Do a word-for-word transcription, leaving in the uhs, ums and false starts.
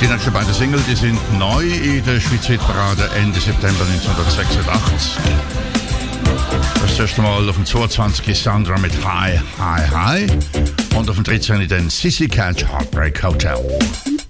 Die nächsten beiden Singles, die sind neu in der Schweizer Hitparade Ende September neunzehnhundertsechsundachtzig. Das erste Mal auf dem zweiundzwanzig Sandra mit Hi, Hi, Hi und auf dem dreizehnten dann Sissy Catch Heartbreak Hotel.